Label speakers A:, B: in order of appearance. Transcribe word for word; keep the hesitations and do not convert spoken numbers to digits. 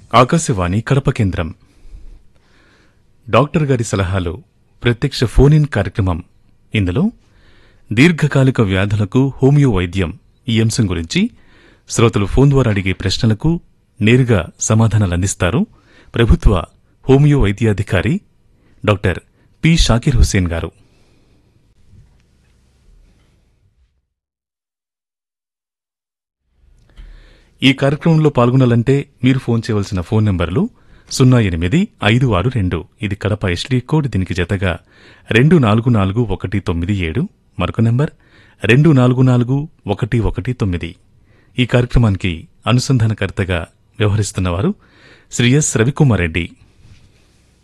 A: ఆకాశవాణి కడప కేంద్రం. డాక్టర్ గారి సలహాలు ప్రత్యక్ష ఫోన్ ఇన్ కార్యక్రమం. ఇందులో దీర్ఘకాలిక వ్యాధులకు హోమియో వైద్యం ఈ అంశం గురించి శ్రోతలు ఫోన్ ద్వారా అడిగే ప్రశ్నలకు నేరుగా సమాధానాలందిస్తారు ప్రభుత్వ హోమియో వైద్యాధికారి డాక్టర్ పి షాకీర్ హుస్సేన్ గారు. ఈ కార్యక్రమంలో పాల్గొనాలంటే మీరు ఫోన్ చేయవలసిన ఫోన్ నంబర్లు సున్నా ఎనిమిది ఐదు ఆరు రెండు ఇది కడప ఎస్డీ కోడ్, దీనికి జతగా రెండు నాలుగు నాలుగు ఒకటి తొమ్మిది ఏడు, మరొక నంబర్ రెండు నాలుగు నాలుగు ఒకటి ఒకటి తొమ్మిది. ఈ కార్యక్రమానికి అనుసంధానకర్తగా వ్యవహరిస్తున్నవారు శ్రీ ఎస్ రవికుమార్ రెడ్డి.